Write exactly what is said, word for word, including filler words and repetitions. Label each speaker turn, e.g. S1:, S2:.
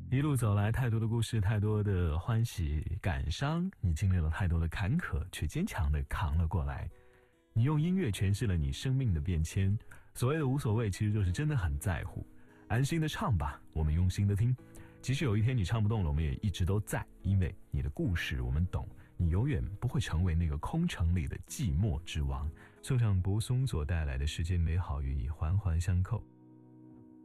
S1: 一路走来，太多的故事，太多的欢喜感伤，你经历了太多的坎坷，却坚强地扛了过来。你用音乐诠释了你生命的变迁，所谓的无所谓，其实就是真的很在乎。安心的唱吧，我们用心的听。即使有一天你唱不动了，我们也一直都在，因为你的故事我们懂，你永远不会成为那个空城里的寂寞之王。送上柏松所带来的世间美好与你环环相扣。